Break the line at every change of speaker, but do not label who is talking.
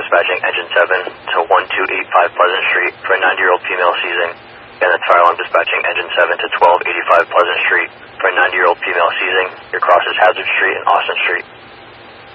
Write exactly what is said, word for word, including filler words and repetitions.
dispatching engine seven to one two eight five Pleasant Street for a ninety-year-old female seizing. And that's fire alarm dispatching engine seven to twelve eighty-five Pleasant Street for a ninety-year-old female seizing. Your cross is Hazard Street and Austin Street.